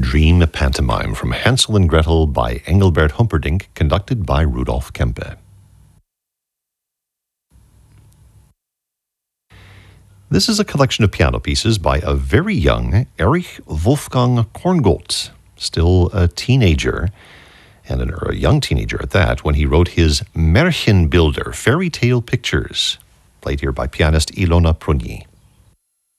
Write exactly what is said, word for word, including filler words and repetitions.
Dream pantomime from Hansel and Gretel by Engelbert Humperdinck, conducted by Rudolf Kempe. This is a collection of piano pieces by a very young Erich Wolfgang Korngold, still a teenager, and an, or a young teenager at that, when he wrote his Märchenbilder, fairy tale pictures, played here by pianist Ilona Prunyi.